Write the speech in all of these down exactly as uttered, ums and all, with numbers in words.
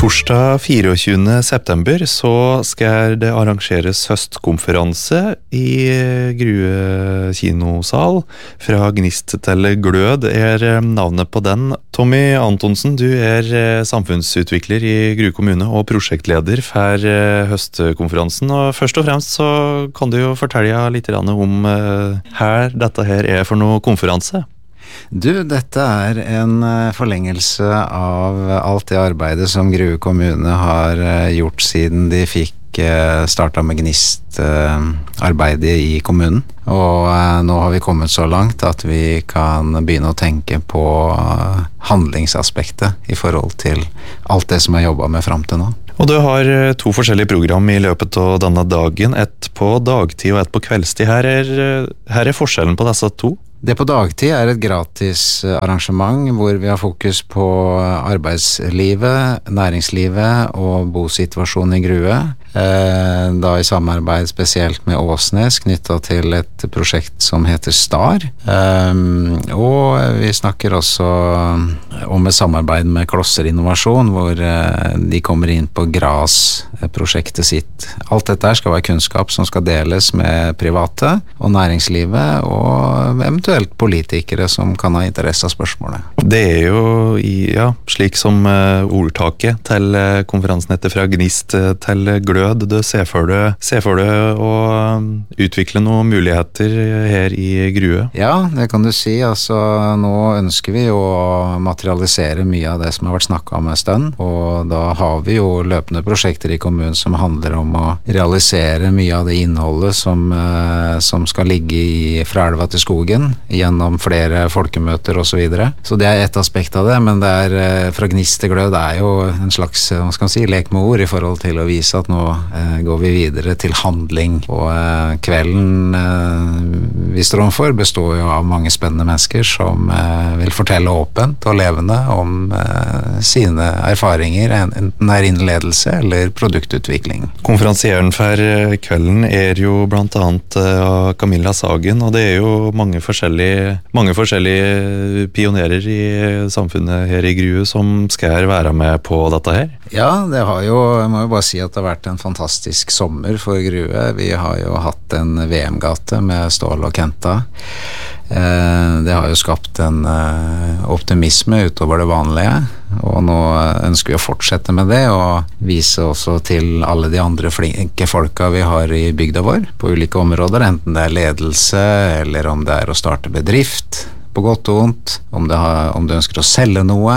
Torsdag tjuefire september så skal det arrangeres høstkonferanse i Grue kinosal. Fra Gnist til Glød er navnet på den. Tommy Antonsen, du er samfunnsutvikler i Grue kommune og prosjektleder for høstkonferansen. Og først og fremst så kan du jo fortelle litt om her dette her er for noe konferanse. Du, dette er en forlengelse av alt det arbeidet som Grue kommune har gjort siden de fikk startet med Gnist arbeidet i kommunen. Og nå har vi kommet så langt at vi kan begynne å tenke på handlingsaspektet i forhold til alt det som er jobbet med frem til nå. Og du har to forskjellige program i løpet av denne dagen, ett på dagtid og ett på kveldstid. Her er, her er forskjellen på disse to? Det på dagtid er et gratis arrangement hvor vi har fokus på arbeidslivet, næringslivet og bosituasjonen i Grue. Da i samarbeid spesielt med Åsnes knyttet til et prosjekt som heter STAR. Og vi snakker også om et samarbeid med Klosser Innovasjon hvor de kommer inn på GRAS-prosjektet sitt. Alt dette skal være kunnskap som skal deles med private og næringslivet og eventuelt politikere som kan ha interesse av spørsmålet. Det er jo ja, slik som ordtaket til konferansen heter fra Gnist til Glød. Du ser for deg, ser for deg å utvikle noen muligheter her i Grue? Ja, det kan du si. Altså, nå ønsker vi jo å materialisere mye av det som har vært snakket om en stund, og da har vi jo løpende prosjekter i kommunen som handler om å realisere mye av det innholdet som, som skal ligge i fra elva til skogen, gjennom flere folkemøter og så videre. Så det er et aspekt av det, men det er fra Gnist til Glød, det er jo en slags, hva skal man si, lek med ord i forhold til å vise at nå eh, går vi videre til handling. Og eh, kvelden eh, vi står overfor består jo av mange spennende mennesker som eh, vil fortelle åpent og levende om eh, sine erfaringer, enten det er innledelse eller produktutvikling. Konferansieren for kvelden er jo blant annet uh, Camilla Sagen, og det er jo mange forskjellige, mange forskjellige pionerer i samfunnet her i Grue som skal være med på dette her. Ja, det har jo, jeg må jo bare si at det har vært en fantastisk sommer for Grue. Vi har jo hatt en V M-gate med Stål og Kenta. Det har jo skapt en optimisme utover det vanlige, og nå ønsker vi å fortsette med det og vise også til alle de andre flinke folka vi har i bygda vår på ulike områder, enten det er ledelse eller om det er å starte bedrift på godt og vondt, om det har, om du ønsker å selge noe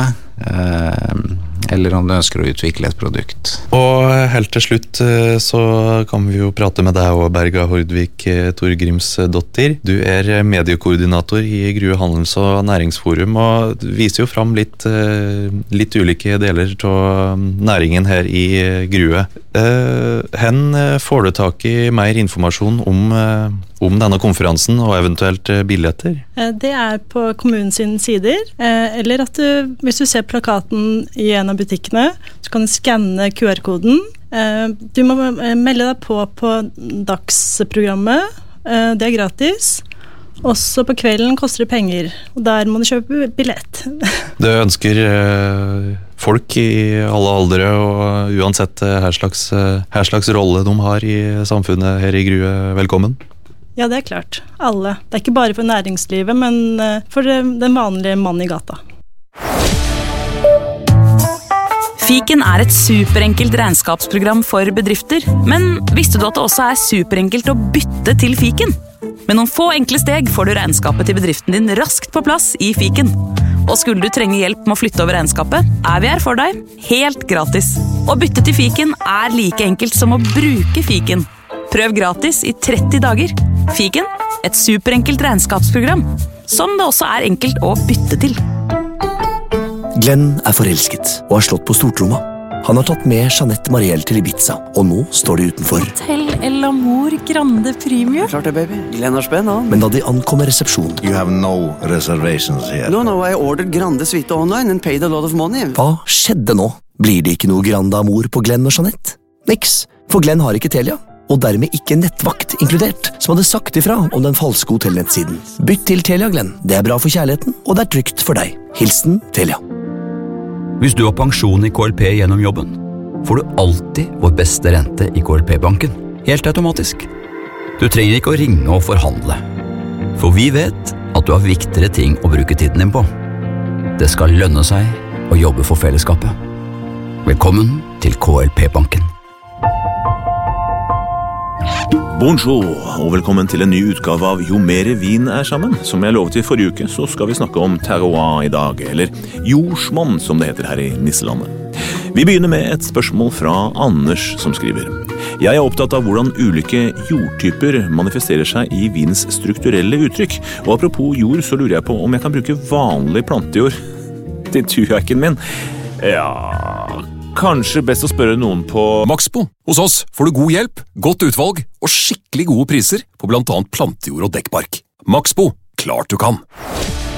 eller om du ønsker å utvikle et produkt. Og helt til slutt så kan vi jo prate med deg og Berga Hordvik Torgrimsdottir. Du er mediekoordinator i Grue Handels- og Næringsforum og viser jo fram litt, litt ulike deler av næringen her i Grue. Hen får du tak i mer informasjon om, om denne konferansen og eventuelt billetter? Det er på kommunens sider, eller at du, hvis du ser plakaten i en av butikkene, så kan du skanne Q R-koden. Du må melde deg på på dagsprogrammet, det er gratis. Også på kvelden koster det penger, og der må du kjøpe billett. Du ønsker folk i alle aldre, og uansett her slags, her slags rolle de har i samfunnet her i Grue, velkommen? Ja, det er klart. Alle. Det er ikke bare for næringslivet, men for den vanlige mannen i gata. Fiken er et superenkelt regnskapsprogram for bedrifter, men visste du at det også er superenkelt å bytte til Fiken? Med noen få enkle steg får du regnskapet til bedriften din raskt på plass i Fiken. Og skulle du trenge hjelp med å flytte over regnskapet, er vi her for deg, helt gratis. Å bytte til Fiken er like enkelt som å bruke Fiken. Prøv gratis i tretti dager. Fiken, et superenkelt regnskapsprogram, som det også er enkelt å bytte til. Glenn er forelsket og har slått på stortromma. Han har tatt med Jeanette Marielle til Ibiza, og nå står de utenfor. Hotel El Amor Grande Premium. Klart det, baby. Glenn har spenn, han. Men da de ankommer resepsjonen... You have no reservations here. No, no, I ordered Grande Suite online and paid a lot of money. Hva skjedde nå? Blir det ikke noe Grande Amor på Glenn og Jeanette? Niks, for Glenn har ikke Telia. Og dermed ikke nettvakt inkludert, som hadde sagt ifra om den falske hotellnettsiden. Bytt til Telia, Glenn. Det er bra for kjærligheten, og det er trygt for deg. Hilsen Telia. Hvis du har pensjon i K L P gjennom jobben, får du alltid vår beste rente i K L P-banken, helt automatisk. Du trenger ikke å ringe og forhandle, for vi vet at du har viktigere ting å bruke tiden din på. Det skal lønne seg å jobbe for fellesskapet. Velkommen til K L P-banken. Bonjour, og velkommen til en ny utgave av Jo mere vin er sammen. Som jeg lovet i forrige uke, så skal vi snakke om terroir i dag, eller jordsmonn som det heter her i Nisselandet. Vi begynner med et spørsmål fra Anders som skriver. Jeg er opptatt av hvordan ulike jordtyper manifesterer seg i vins strukturelle uttrykk. Og apropos jord, så lurer jeg på om jeg kan bruke vanlig plantejord til turjakken min. Ja, kanskje best å spørre noen på Maxbo. Hos oss får du god hjelp, godt utvalg og skikkelig gode priser på blant annet plantejord og dekkbark. Maxbo, klart du kan!